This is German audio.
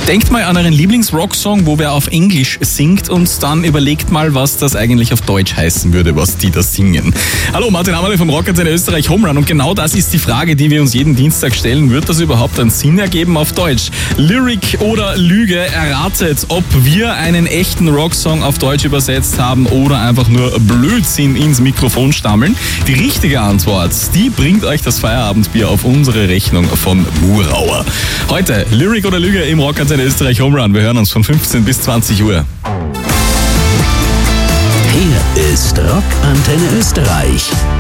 Denkt mal an euren Lieblings-Rock-Song, wo wer auf Englisch singt und dann überlegt mal, was das eigentlich auf Deutsch heißen würde, was die da singen. Hallo, Martin Hammerle vom Rockantenne Österreich Home Run und genau das ist die Frage, die wir uns jeden Dienstag stellen. Wird das überhaupt einen Sinn ergeben auf Deutsch? Lyric oder Lüge? Erratet, ob wir einen echten Rocksong auf Deutsch übersetzt haben oder einfach nur Blödsinn ins Mikrofon stammeln. Die richtige Antwort, die bringt euch das Feierabendbier auf unsere Rechnung von Murauer. Heute Lyric oder Lüge im Rockantenne Österreich Home Run. Wir hören uns von 15 bis 20 Uhr. Hier ist Rockantenne Österreich.